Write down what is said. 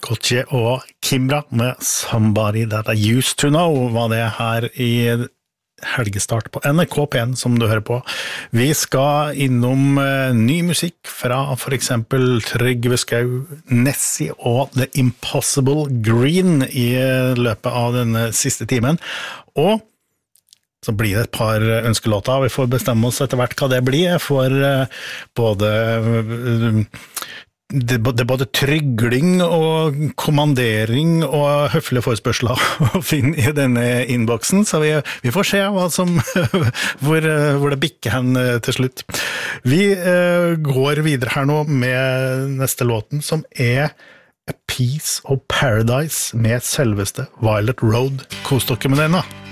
Gotye og Kimbra med Somebody That I Used To Know var det her i helgestart på NRK P1 som du hører på. Vi skal innom ny musikk fra for eksempel Trygve Skau, Nessie og The Impossible Green i løpet av denne siste timen. Og så blir det et par ønskelåter, vi får bestemme oss etter hvert hva det blir, for det er både trygling og kommandering og høflige forespørsler å finne i denne innboksen, så vi får se hva som, hvor det bikker hen til slutt. Vi går videre her nå med neste låten, som A Piece of Paradise med selveste Violet Road. Kos dere med den da!